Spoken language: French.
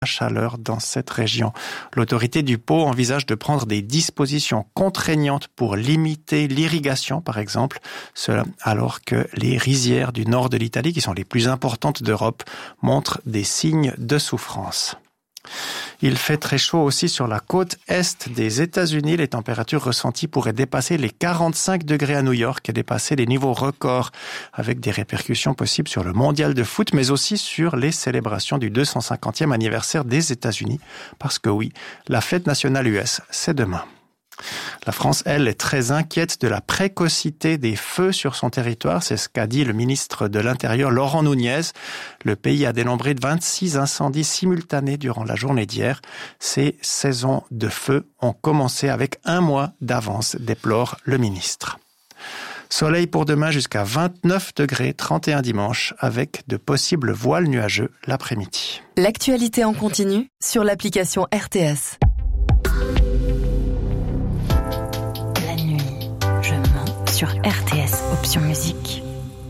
chaleur dans cette région. L'autorité du Pô envisage de prendre des dispositions contraignantes pour limiter l'irrigation, par exemple, cela alors que les rizières du nord de l'Italie, qui sont les plus importantes d'Europe, montrent des signes de souffrance. Il fait très chaud aussi sur la côte est des États-Unis. Les températures ressenties pourraient dépasser les 45 degrés à New York et dépasser les niveaux records, avec des répercussions possibles sur le mondial de foot, mais aussi sur les célébrations du 250e anniversaire des États-Unis. Parce que oui, la fête nationale US, c'est demain. La France, elle, est très inquiète de la précocité des feux sur son territoire. C'est ce qu'a dit le ministre de l'Intérieur, Laurent Nunez. Le pays a dénombré 26 incendies simultanés durant la journée d'hier. Ces saisons de feu ont commencé avec un mois d'avance, déplore le ministre. Soleil pour demain jusqu'à 29 degrés, 31 dimanche, avec de possibles voiles nuageux l'après-midi. L'actualité en continu sur l'application RTS. Sur RTS Option Musique.